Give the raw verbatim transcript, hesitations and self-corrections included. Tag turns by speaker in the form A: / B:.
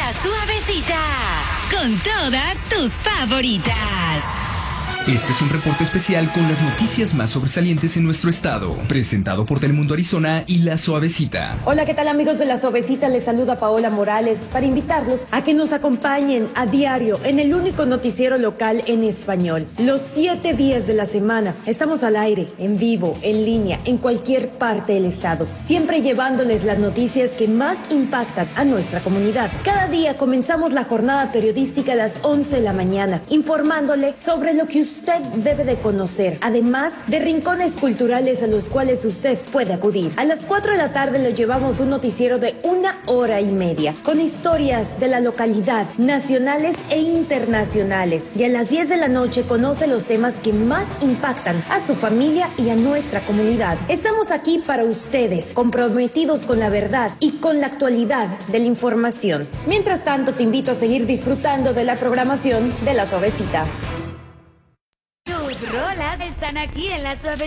A: La Suavecita, con todas tus favoritas.
B: Este es un reporte especial con las noticias más sobresalientes en nuestro estado, presentado por Telemundo Arizona y La Suavecita.
C: Hola, ¿qué tal, amigos de La Suavecita? Les saluda Paola Morales para invitarlos a que nos acompañen a diario en el único noticiero local en español. Los siete días de la semana estamos al aire, en vivo, en línea, en cualquier parte del estado, siempre llevándoles las noticias que más impactan a nuestra comunidad. Cada día comenzamos la jornada periodística a las once de la mañana, informándole sobre lo que usted usted debe de conocer, además de rincones culturales a los cuales usted puede acudir. A las cuatro de la tarde le llevamos un noticiero de una hora y media, con historias de la localidad, nacionales e internacionales. Y a las diez de la noche conoce los temas que más impactan a su familia y a nuestra comunidad. Estamos aquí para ustedes, comprometidos con la verdad y con la actualidad de la información. Mientras tanto, te invito a seguir disfrutando de la programación de La Suavecita.
A: Tus rolas están aquí en La Suavecita.